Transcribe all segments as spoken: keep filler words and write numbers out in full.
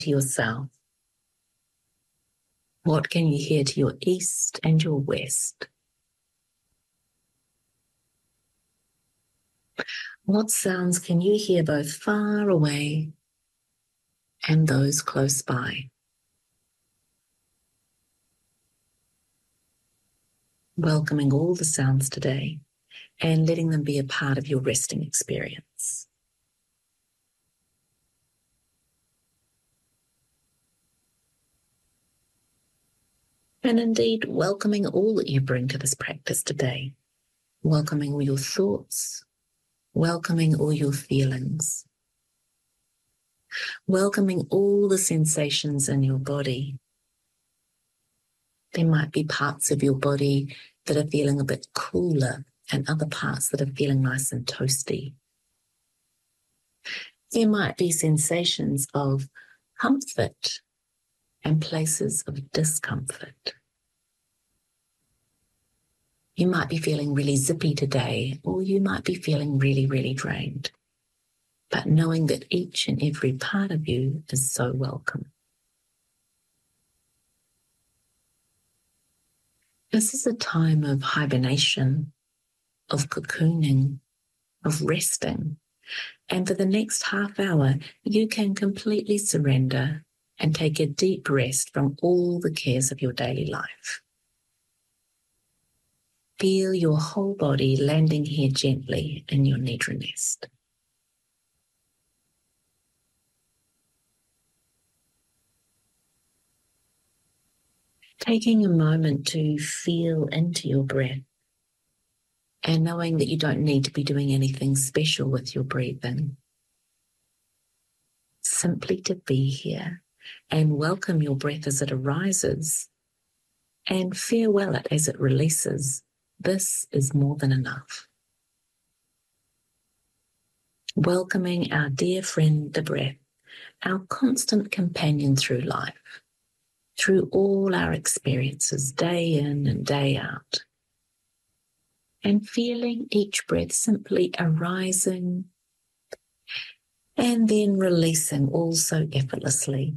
to your south? What can you hear to your east and your west? What sounds can you hear both far away and those close by? Welcoming all the sounds today and letting them be a part of your resting experience. And indeed, welcoming all that you bring to this practice today. Welcoming all your thoughts, welcoming all your feelings, welcoming all the sensations in your body. There might be parts of your body that are feeling a bit cooler and other parts that are feeling nice and toasty. There might be sensations of comfort and places of discomfort. You might be feeling really zippy today, or you might be feeling really, really drained. But knowing that each and every part of you is so welcome. This is a time of hibernation, of cocooning, of resting. And for the next half hour, you can completely surrender and take a deep rest from all the cares of your daily life. Feel your whole body landing here gently in your nidra nest. Taking a moment to feel into your breath and knowing that you don't need to be doing anything special with your breathing. Simply to be here and welcome your breath as it arises and farewell it as it releases. This is more than enough. Welcoming our dear friend, the breath, our constant companion through life, through all our experiences, day in and day out. And feeling each breath simply arising and then releasing all so effortlessly.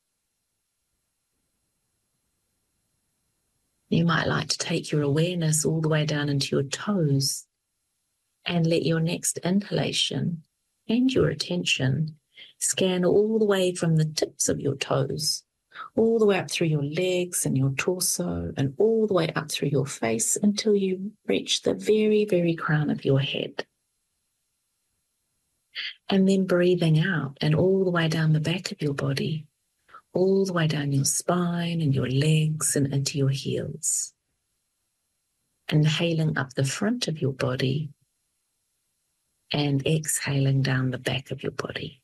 You might like to take your awareness all the way down into your toes and let your next inhalation and your attention scan all the way from the tips of your toes, all the way up through your legs and your torso and all the way up through your face until you reach the very, very crown of your head. And then breathing out and all the way down the back of your body, all the way down your spine and your legs and into your heels. Inhaling up the front of your body and exhaling down the back of your body.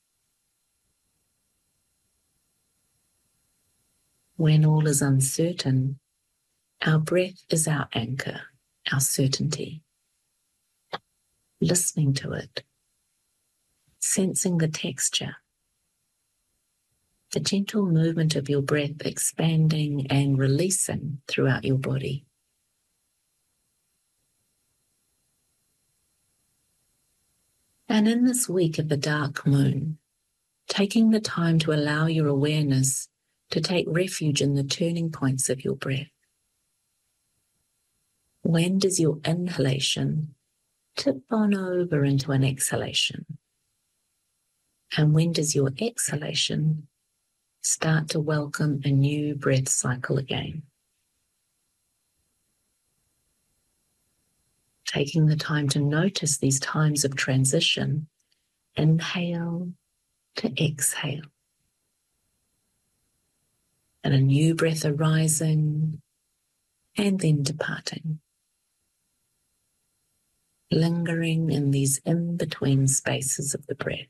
When all is uncertain, our breath is our anchor, our certainty. Listening to it, sensing the texture, the gentle movement of your breath expanding and releasing throughout your body. And in this week of the dark moon, taking the time to allow your awareness to take refuge in the turning points of your breath. When does your inhalation tip on over into an exhalation? And when does your exhalation start to welcome a new breath cycle again? Taking the time to notice these times of transition, inhale to exhale. And a new breath arising and then departing. Lingering in these in-between spaces of the breath.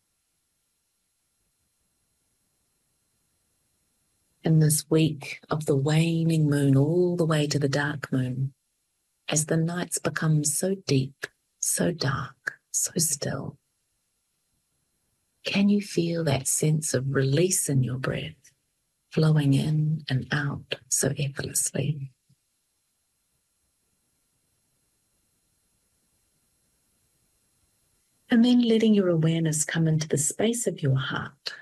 In this week of the waning moon all the way to the dark moon, as the nights become so deep, so dark, so still, can you feel that sense of release in your breath, flowing in and out so effortlessly? And then letting your awareness come into the space of your heart,